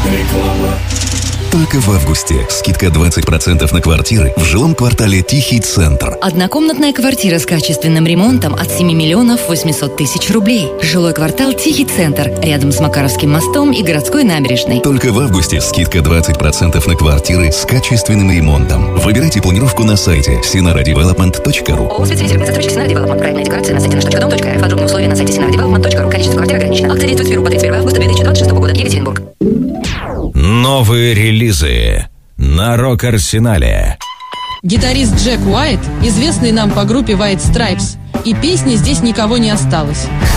Реклама. Только в августе скидка 20% на квартиры в жилом квартале «Тихий центр». Однокомнатная квартира с качественным ремонтом от 7 миллионов 800 тысяч рублей. Жилой квартал «Тихий центр» рядом с Макаровским мостом и городской набережной. Только в августе скидка 20% на квартиры с качественным ремонтом. Выбирайте планировку на сайте sinara-development.ru. ООО «Специфицированный застройщик Sinara Development». Проектная декорация на сайте nаш.дом.рф. Подробные условия на сайте sinara-development.ru. Количество квартир ограничено. Акция действует с 1 по 31 августа 2026 года. Екатеринбург. Новые релизы на Рок-Арсенале. Гитарист Джек Уайт, известный нам по группе White Stripes, и песни «Здесь никого не осталось».